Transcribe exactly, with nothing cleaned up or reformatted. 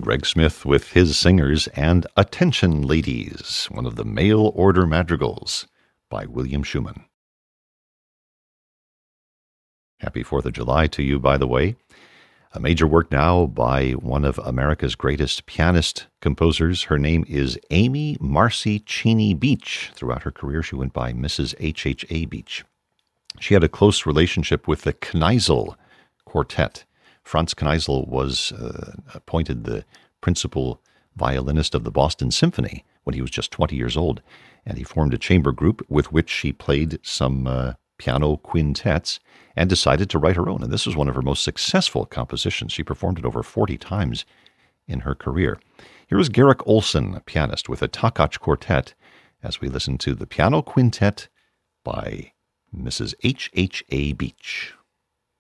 Greg Smith with his singers and Attention Ladies, one of the mail order madrigals by William Schumann. Happy fourth of July to you, by the way. A major work now by one of America's greatest pianist composers. Her name is Amy Marcy Cheney Beach. Throughout her career, she went by Missus H H A Beach. She had a close relationship with the Kneisel Quartet. Franz Kneisel was uh, appointed the principal violinist of the Boston Symphony when he was just twenty years old, and he formed a chamber group with which she played some uh, piano quintets and decided to write her own. And this was one of her most successful compositions. She performed it over forty times in her career. Here is Garrick Olson, a pianist, with a Takach Quartet, as we listen to the Piano Quintet by Missus H H A Beach.